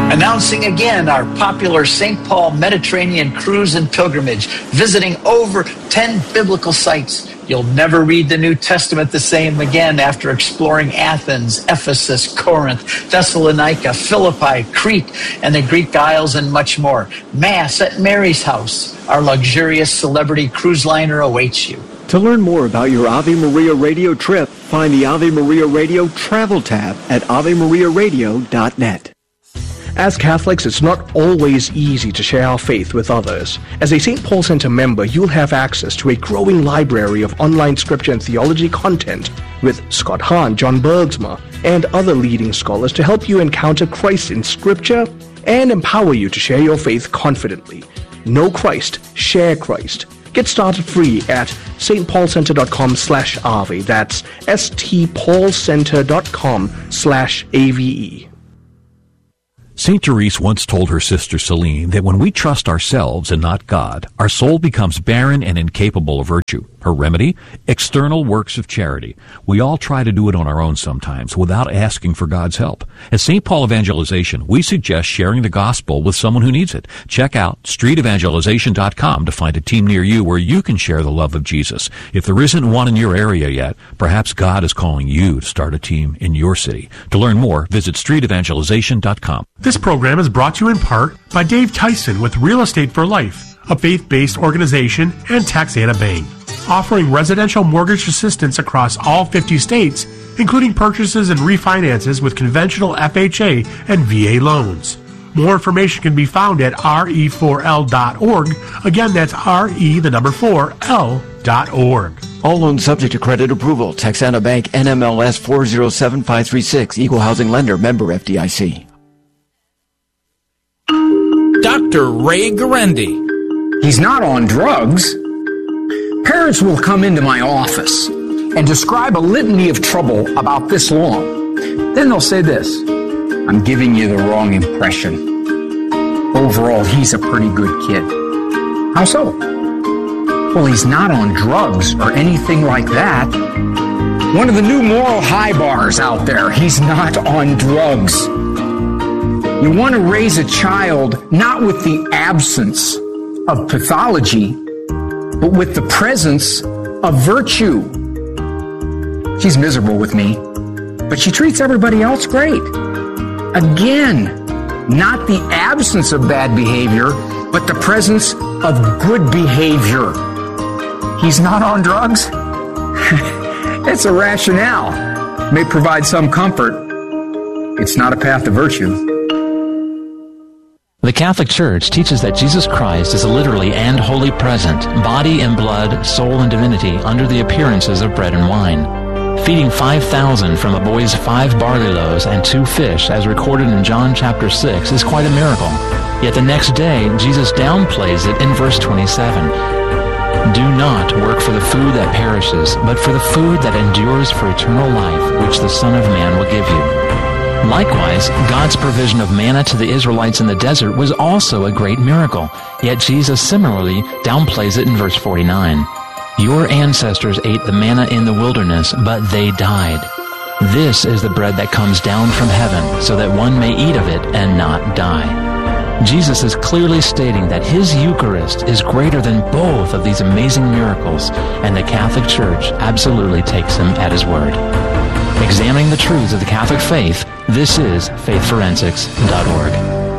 Announcing again our popular St. Paul Mediterranean cruise and pilgrimage, visiting over 10 biblical sites. You'll never read the New Testament the same again after exploring Athens, Ephesus, Corinth, Thessalonica, Philippi, Crete, and the Greek Isles, and much more. Mass at Mary's house. Our luxurious celebrity cruise liner awaits you. To learn more about your Ave Maria Radio trip, find the Ave Maria Radio Travel tab at AveMariaRadio.net. As Catholics, it's not always easy to share our faith with others. As a St. Paul Center member, you'll have access to a growing library of online scripture and theology content with Scott Hahn, John Bergsma, and other leading scholars to help you encounter Christ in scripture and empower you to share your faith confidently. Know Christ, share Christ. Get started free at stpaulcenter.com/Ave. That's stpaulcenter.com/AVE. St. Therese once told her sister Celine that when we trust ourselves and not God, our soul becomes barren and incapable of virtue. Her remedy? External works of charity. We all try to do it on our own sometimes without asking for God's help. At St. Paul Evangelization, we suggest sharing the gospel with someone who needs it. Check out streetevangelization.com to find a team near you where you can share the love of Jesus. If there isn't one in your area yet, perhaps God is calling you to start a team in your city. To learn more, visit streetevangelization.com. This program is brought to you in part by Dave Tyson with Real Estate for Life, a faith-based organization, and Texana Bank, offering residential mortgage assistance across all 50 states, including purchases and refinances with conventional FHA and VA loans. More information can be found at re4l.org. Again, that's re4l.org. All loans subject to credit approval. Texana Bank, NMLS 407536, Equal Housing Lender, member FDIC. Dr. Ray Guarendi. He's not on drugs. Parents will come into my office and describe a litany of trouble about this long. Then they'll say this: I'm giving you the wrong impression. Overall, he's a pretty good kid. How so? Well, he's not on drugs or anything like that. One of the new moral high bars out there, he's not on drugs. You want to raise a child not with the absence of pathology, but with the presence of virtue. She's miserable with me, but she treats everybody else great. Again, not the absence of bad behavior, but the presence of good behavior. He's not on drugs? It's a rationale. May provide some comfort. It's not a path to virtue. The Catholic Church teaches that Jesus Christ is literally and wholly present, body and blood, soul and divinity, under the appearances of bread and wine. Feeding 5,000 from a boy's 5 barley loaves and 2 fish, as recorded in John chapter 6, is quite a miracle. Yet the next day, Jesus downplays it in verse 27. Do not work for the food that perishes, but for the food that endures for eternal life, which the Son of Man will give you. Likewise, God's provision of manna to the Israelites in the desert was also a great miracle, yet Jesus similarly downplays it in verse 49. Your ancestors ate the manna in the wilderness, but they died. This is the bread that comes down from heaven, so that one may eat of it and not die. Jesus is clearly stating that his Eucharist is greater than both of these amazing miracles, and the Catholic Church absolutely takes him at his word. Examining the truths of the Catholic faith, this is faithforensics.org.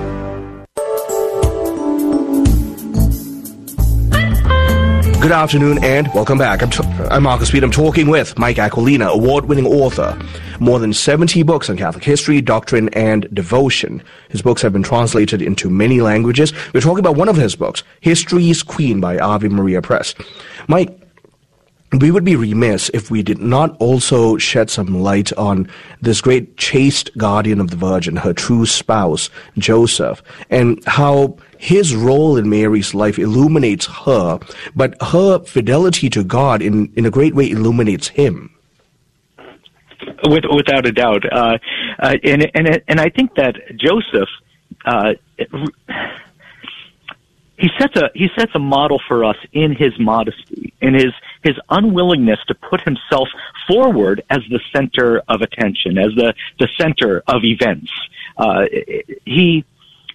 Good afternoon and welcome back. I'm Marcus Speed. I'm talking with Mike Aquilina, award-winning author. More than 70 books on Catholic history, doctrine, and devotion. His books have been translated into many languages. We're talking about one of his books, History's Queen by Ave Maria Press. Mike, we would be remiss if we did not also shed some light on this great chaste guardian of the Virgin, her true spouse, Joseph, and how his role in Mary's life illuminates her, but her fidelity to God in a great way illuminates him. Without a doubt. And I think that Joseph, he sets a model for us in his modesty, in his unwillingness to put himself forward as the center of attention, as the center of events. He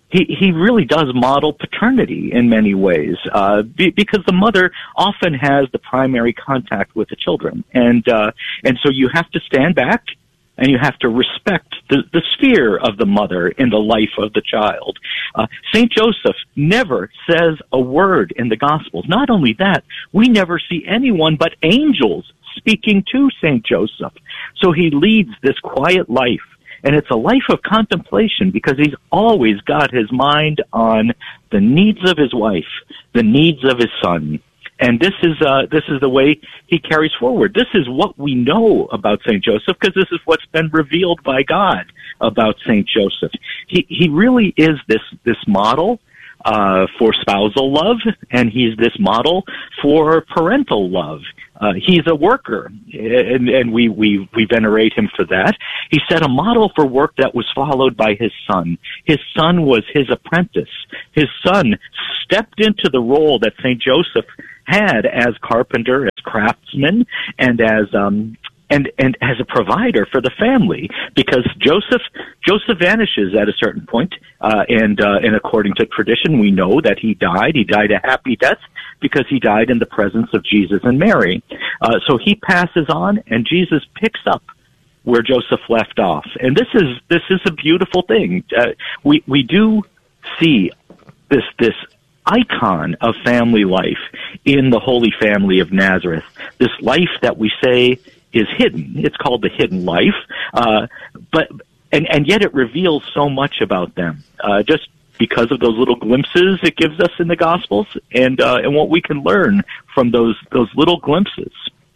he really does model paternity in many ways, because the mother often has the primary contact with the children, and so you have to stand back and you have to respect the sphere of the mother in the life of the child. St. Joseph never says a word in the Gospels. Not only that, we never see anyone but angels speaking to St. Joseph. So he leads this quiet life. And it's a life of contemplation because he's always got his mind on the needs of his wife, the needs of his son. And this is the way he carries forward. This is what we know about St. Joseph because this is what's been revealed by God about St. Joseph. He really is this model for spousal love, and he's this model for parental love. He's a worker, and we venerate him for that. He set a model for work that was followed by his son. His son was his apprentice. His son stepped into the role that St. Joseph had as carpenter, as craftsman, and as as a provider for the family, because Joseph vanishes at a certain point, and according to tradition, we know that he died. He died a happy death because he died in the presence of Jesus and Mary. So he passes on, and Jesus picks up where Joseph left off, and this is a beautiful thing. We do see this icon of family life in the Holy Family of Nazareth. This life that we say is hidden. It's called the hidden life, but yet it reveals so much about them, just because of those little glimpses it gives us in the Gospels, and what we can learn from those little glimpses.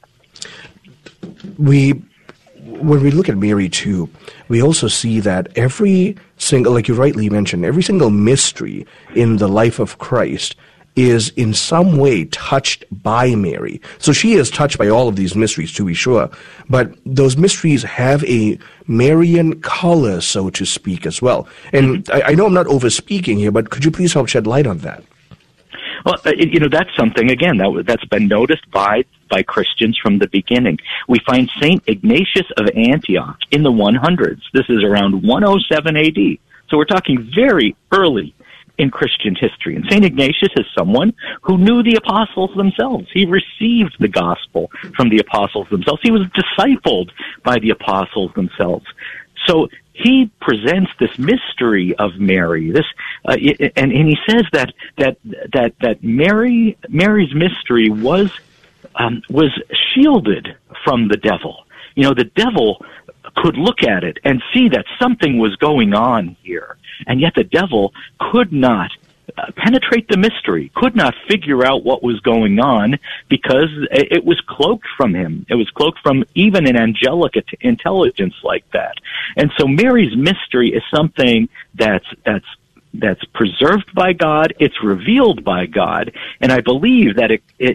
When we look at Mary too, we also see that every single, like you rightly mentioned, every single mystery in the life of Christ is in some way touched by Mary. So she is touched by all of these mysteries, to be sure, but those mysteries have a Marian color, so to speak, as well. And I know I'm not over-speaking here, but could you please help shed light on that? Well, that's something, again, that's been noticed by Christians from the beginning. We find St. Ignatius of Antioch in the 100s. This is around 107 AD. So we're talking very early in Christian history. And St. Ignatius is someone who knew the apostles themselves. He received the gospel from the apostles themselves. He was discipled by the apostles themselves. So he presents this mystery of Mary. And he says that Mary's mystery was shielded from the devil. The devil could look at it and see that something was going on here, and yet the devil could not penetrate the mystery, could not figure out what was going on, because it was cloaked from him. It was cloaked from even an angelic intelligence like that. And so Mary's mystery is something that's preserved by God. It's revealed by God, and I believe that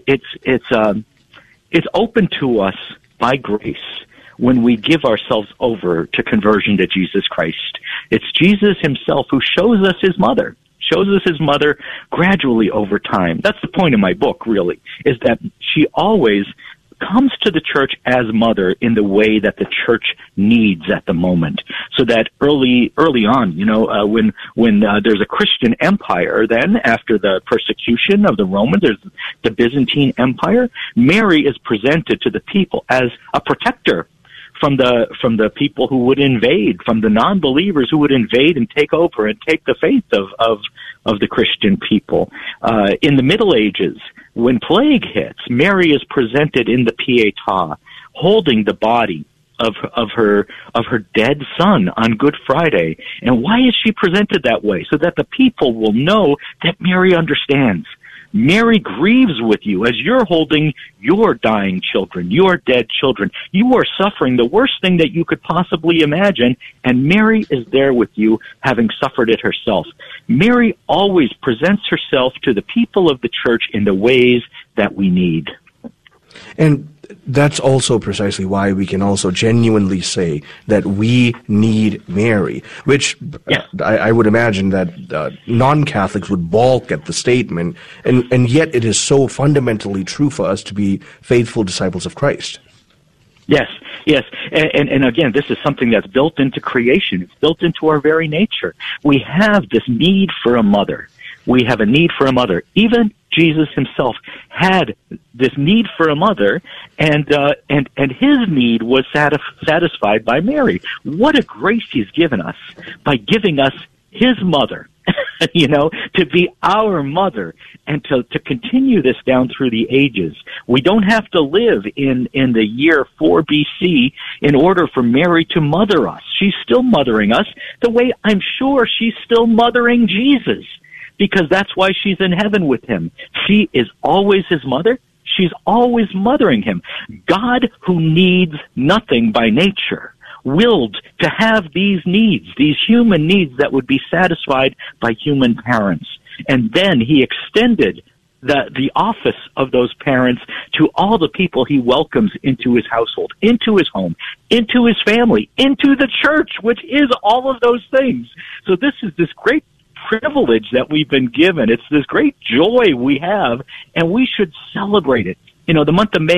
it's open to us by grace when we give ourselves over to conversion to Jesus Christ. It's Jesus himself who shows us his mother gradually over time. That's the point of my book, really, is that she always comes to the church as mother in the way that the church needs at the moment. So that early on, when there's a Christian empire, then after the persecution of the Romans, there's the Byzantine Empire, Mary is presented to the people as a protector from the people who would invade, from the non-believers who would invade and take over and take the faith of the Christian people. In the Middle Ages, when plague hits, Mary is presented in the Pietà, holding the body of her dead son on Good Friday. And why is she presented that way? So that the people will know that Mary understands. Mary grieves with you as you're holding your dying children, your dead children. You are suffering the worst thing that you could possibly imagine, and Mary is there with you, having suffered it herself. Mary always presents herself to the people of the church in the ways that we need. And that's also precisely why we can also genuinely say that we need Mary, which yes. I would imagine that non-Catholics would balk at the statement, and yet it is so fundamentally true for us to be faithful disciples of Christ. Yes. And again, this is something that's built into creation. It's built into our very nature. We have this need for a mother. We have a need for a mother. Even Jesus himself had this need for a mother, and his need was satisfied by Mary. What a grace he's given us by giving us his mother, to be our mother, and to continue this down through the ages. We don't have to live in the year 4 BC in order for Mary to mother us. She's still mothering us the way I'm sure she's still mothering Jesus, because that's why she's in heaven with him. She is always his mother. She's always mothering him. God, who needs nothing by nature, willed to have these needs, these human needs that would be satisfied by human parents. And then he extended the office of those parents to all the people he welcomes into his household, into his home, into his family, into the church, which is all of those things. So this is this great privilege that we've been given. It's this great joy we have, and we should celebrate it. The month of May